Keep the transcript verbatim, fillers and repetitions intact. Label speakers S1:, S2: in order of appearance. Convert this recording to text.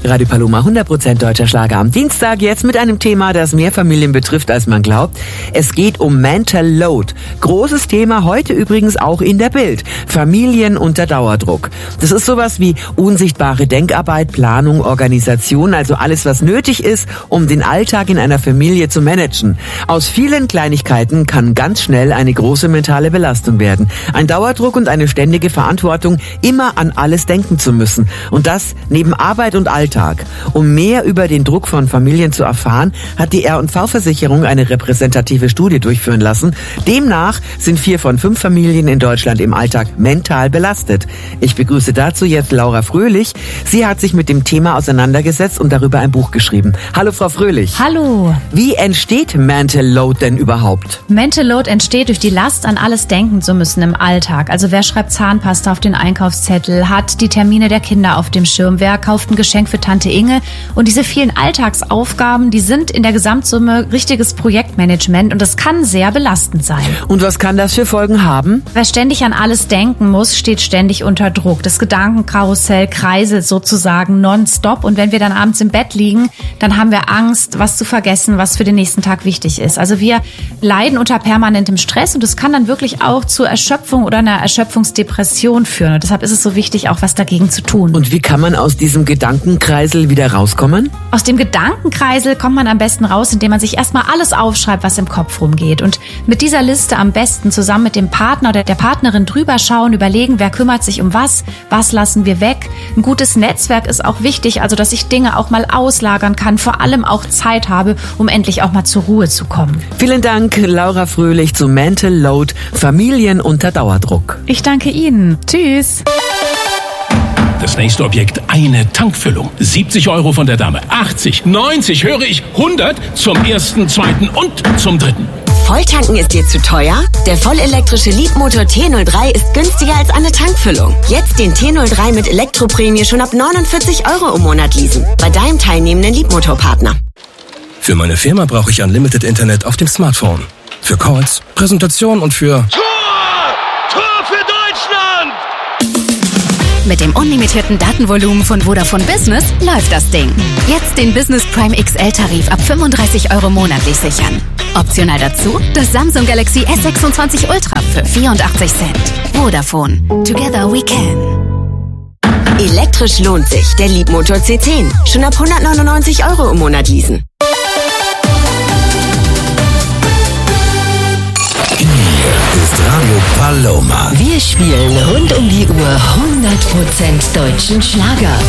S1: Radio Paloma, hundert Prozent deutscher Schlager am Dienstag, jetzt mit einem Thema, das mehr Familien betrifft, als man glaubt. Es geht um Mental Load. Großes Thema heute übrigens auch in der Bild. Familien unter Dauerdruck. Das ist sowas wie unsichtbare Denkarbeit, Planung, Organisation, also alles, was nötig ist, um den Alltag in einer Familie zu managen. Aus vielen Kleinigkeiten kann ganz schnell eine große mentale Belastung werden. Ein Dauerdruck und eine ständige Verantwortung, immer an alles denken zu müssen. Und das neben Arbeit und Alltag. Um mehr über den Druck von Familien zu erfahren, hat die R und V-Versicherung eine repräsentative Studie durchführen lassen. Demnach sind vier von fünf Familien in Deutschland im Alltag mental belastet. Ich begrüße dazu jetzt Laura Fröhlich. Sie hat sich mit dem Thema auseinandergesetzt und darüber ein Buch geschrieben. Hallo Frau Fröhlich.
S2: Hallo.
S1: Wie entsteht Mental Load denn überhaupt?
S2: Mental Load entsteht durch die Last, an alles denken zu müssen im Alltag. Also wer schreibt Zahnpasta auf den Einkaufszettel, hat die Termine der Kinder auf dem Schirm, wer kauft ein Geschenk für Tante Inge. Und diese vielen Alltagsaufgaben, die sind in der Gesamtsumme richtiges Projektmanagement und das kann sehr belastend sein.
S1: Und was kann das für Folgen haben?
S2: Wer ständig an alles denken muss, steht ständig unter Druck. Das Gedankenkarussell kreiselt sozusagen nonstop und wenn wir dann abends im Bett liegen, dann haben wir Angst, was zu vergessen, was für den nächsten Tag wichtig ist. Also wir leiden unter permanentem Stress und das kann dann wirklich auch zur Erschöpfung oder einer Erschöpfungsdepression führen. Und deshalb ist es so wichtig, auch was dagegen zu tun.
S1: Und wie kann man aus diesem Gedankenkreisel wieder rauskommen?
S2: Aus dem Gedankenkreisel kommt man am besten raus, indem man sich erstmal alles aufschreibt, was im Kopf rumgeht. Und mit dieser Liste am besten zusammen mit dem Partner oder der Partnerin drüber schauen, überlegen, wer kümmert sich um was, was lassen wir weg. Ein gutes Netzwerk ist auch wichtig, also dass ich Dinge auch mal auslagern kann, vor allem auch Zeit habe, um endlich auch mal zur Ruhe zu kommen.
S1: Vielen Dank, Laura Fröhlich, zu Mental Load, Familien unter Dauerdruck.
S2: Ich danke Ihnen. Tschüss.
S3: Das nächste Objekt, eine Tankfüllung. siebzig Euro von der Dame. achtzig, neunzig, höre ich, hundert zum ersten, zweiten und zum dritten.
S4: Volltanken ist dir zu teuer? Der vollelektrische Leapmotor T null drei ist günstiger als eine Tankfüllung. Jetzt den T null drei mit Elektroprämie schon ab neunundvierzig Euro im Monat leasen. Bei deinem teilnehmenden Leapmotor-Partner.
S5: Für meine Firma brauche ich Unlimited Internet auf dem Smartphone. Für Calls, Präsentation und für...
S6: Tor! Tor für Deutschland!
S7: Mit dem unlimitierten Datenvolumen von Vodafone Business läuft das Ding. Jetzt den Business Prime X L-Tarif ab fünfunddreißig Euro monatlich sichern. Optional dazu das Samsung Galaxy S sechsundzwanzig Ultra für vierundachtzig Cent. Vodafone. Together we can.
S4: Elektrisch lohnt sich. Der Leapmotor C zehn. Schon ab hundertneunundneunzig Euro im Monat leasen.
S8: Ist Radio Paloma.
S9: Wir spielen rund um die Uhr hundert Prozent deutschen Schlager.